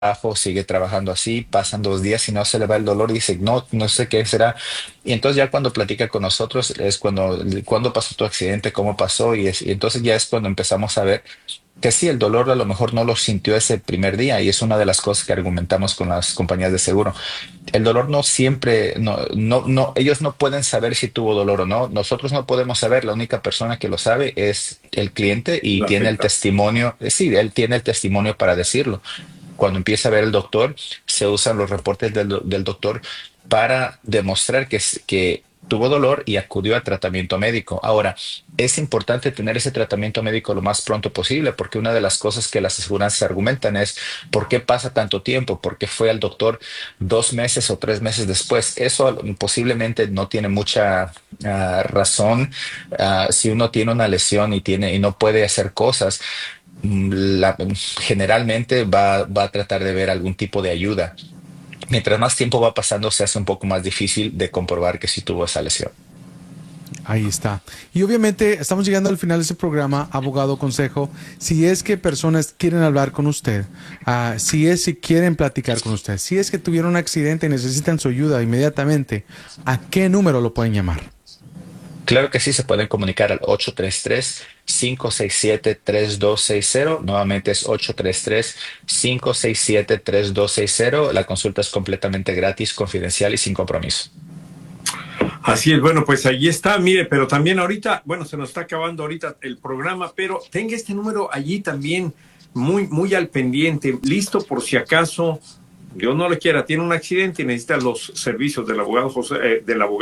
trabajo, sigue trabajando así, pasan 2 días y no se le va el dolor, dice, no, no sé qué será. Y entonces ya cuando platica con nosotros es cuando pasó tu accidente, cómo pasó, y entonces ya es cuando empezamos a ver que sí, el dolor a lo mejor no lo sintió ese primer día, y es una de las cosas que argumentamos con las compañías de seguro. El dolor no siempre, ellos no pueden saber si tuvo dolor o no. Nosotros no podemos saber. La única persona que lo sabe es el cliente y La tiene el afecta. testimonio. Sí, él tiene el testimonio para decirlo. Cuando empieza a ver el doctor, se usan los reportes del doctor para demostrar que tuvo dolor y acudió a tratamiento médico. Ahora, es importante tener ese tratamiento médico lo más pronto posible, porque una de las cosas que las aseguranzas argumentan es ¿por qué pasa tanto tiempo? ¿Por qué fue al doctor 2 meses o 3 meses después? Eso posiblemente no tiene mucha razón. Si uno tiene una lesión y no puede hacer cosas, generalmente va a tratar de ver algún tipo de ayuda. Mientras más tiempo va pasando, se hace un poco más difícil de comprobar que sí tuvo esa lesión. Ahí está. Y obviamente estamos llegando al final de este programa, abogado consejo. Si es que personas quieren hablar con usted, si quieren platicar con usted, si es que tuvieron un accidente y necesitan su ayuda inmediatamente, ¿a qué número lo pueden llamar? Claro que sí, se pueden comunicar al 833-567-3260. Nuevamente es 833-567-3260. La consulta es completamente gratis, confidencial y sin compromiso. Así es, bueno, pues ahí está, mire, pero también ahorita, bueno, se nos está acabando ahorita el programa, pero tenga este número allí también muy al pendiente, listo por si acaso, Dios no le quiera, tiene un accidente y necesita los servicios del abogado José, del abogado